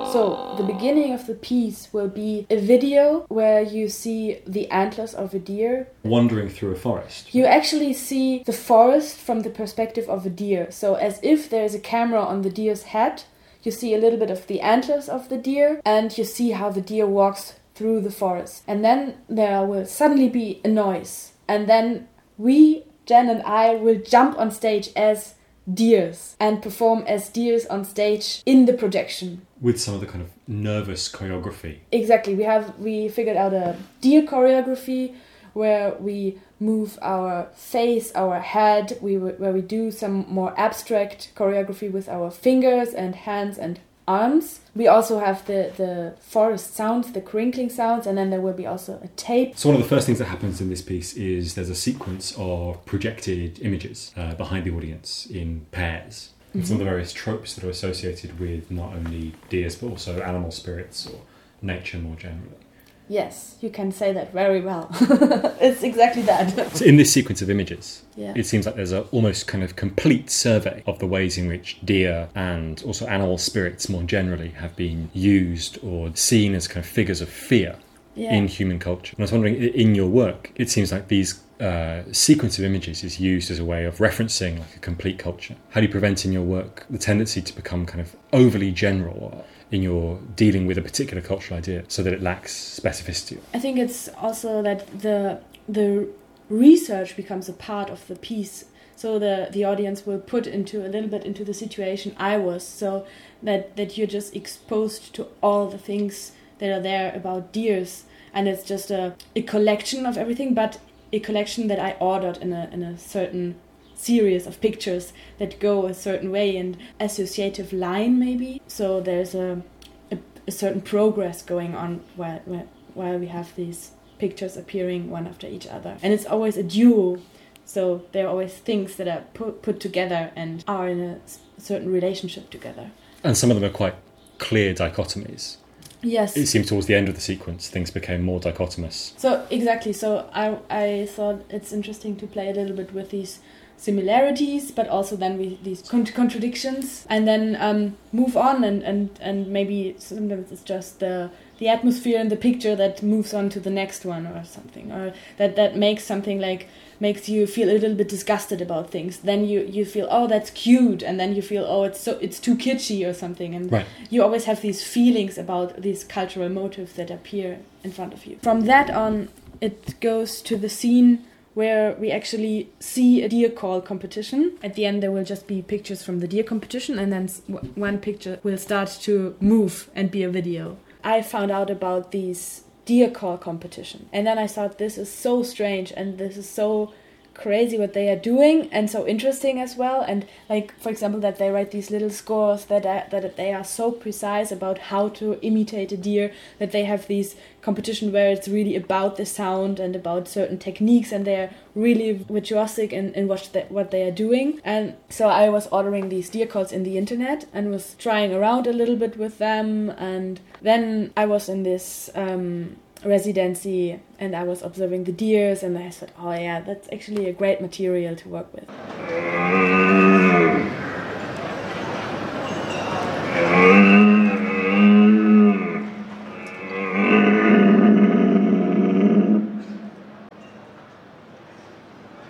So the beginning of the piece will be a video where you see the antlers of a deer wandering through a forest. You actually see the forest from the perspective of a deer. So as if there is a camera on the deer's head, you see a little bit of the antlers of the deer, and you see how the deer walks through the forest. And then there will suddenly be a noise. And then we, Jen and I, will jump on stage as deers and perform as deers on stage in the projection. With some of the kind of nervous choreography. Exactly. We figured out a deer choreography where we move our face, our head, where we do some more abstract choreography with our fingers and hands and arms. We also have the forest sounds, the crinkling sounds, and then there will be also a tape. So one of the first things that happens in this piece is there's a sequence of projected images behind the audience in pairs. And some of the various tropes that are associated with not only deers but also animal spirits or nature more generally. Yes, you can say that very well. It's exactly that. So in this sequence of images, yeah. It seems like there's a almost kind of complete survey of the ways in which deer and also animal spirits more generally have been used or seen as kind of figures of fear in human culture. And I was wondering, in your work, it seems like these sequence of images is used as a way of referencing like a complete culture. How do you prevent in your work the tendency to become kind of overly general in your dealing with a particular cultural idea so that it lacks specificity? I think it's also that the research becomes a part of the piece. So the audience will put into a little bit into the situation I was, so that you're just exposed to all the things that are there about deers, and it's just a collection of everything, but a collection that I ordered in a certain series of pictures that go a certain way and associative line maybe. So there's a certain progress going on while we have these pictures appearing one after each other. And it's always a duo. So there are always things that are put together and are in a certain relationship together. And some of them are quite clear dichotomies. Yes. It seems towards the end of the sequence things became more dichotomous. So exactly. So I thought it's interesting to play a little bit with these similarities, but also then with these contradictions, and then move on and maybe sometimes it's just the atmosphere in the picture that moves on to the next one or something, or that makes something like makes you feel a little bit disgusted about things. Then you feel, oh, that's cute, and then you feel, oh, it's too kitschy or something, and right. You always have these feelings about these cultural motifs that appear in front of you. From that on, it goes to the scene where we actually see a deer call competition. At the end, there will just be pictures from the deer competition, and then one picture will start to move and be a video. I found out about these deer call competition, and then I thought, this is so strange, and this is so crazy what they are doing, and so interesting as well. And like, for example, that they write these little scores that they are so precise about how to imitate a deer, that they have these competition where it's really about the sound and about certain techniques, and they're really virtuosic in what they are doing. And so I was ordering these deer calls in the internet and was trying around a little bit with them, and then I was in this residency and I was observing the deers, and I thought, oh yeah, that's actually a great material to work with.